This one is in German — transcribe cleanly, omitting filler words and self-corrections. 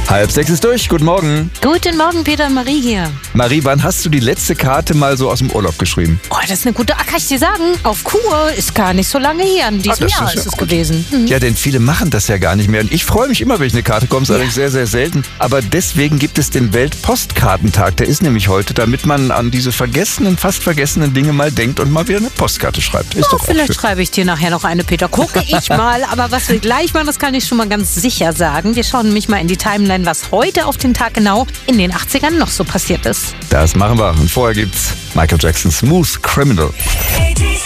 5:30 ist durch. Guten Morgen. Guten Morgen, Peter und Marie hier. Marie, wann hast du die letzte Karte mal so aus dem Urlaub geschrieben? Oh, das ist eine gute, kann ich dir sagen, auf Kur ist gar nicht so lange her. In diesem Jahr ist es gewesen. Ja, denn viele machen das ja gar nicht mehr. Und ich freue mich immer, wenn ich eine Karte komme, ist allerdings sehr, sehr selten. Aber deswegen gibt es den Weltpostkartentag. Der ist nämlich heute, damit man an diese fast vergessenen Dinge mal denkt und mal wieder eine Postkarte schreibt. Ist doch auch Vielleicht schön. schreibe ich dir nachher noch eine, Peter. Gucke ich mal. Aber was wir gleich machen, das kann ich schon mal ganz sicher sagen. Wir schauen nämlich mal in die Timeline, was heute auf den Tag genau in den 80ern noch so passiert ist. Das machen wir. Und vorher gibt's Michael Jackson Smooth Criminal.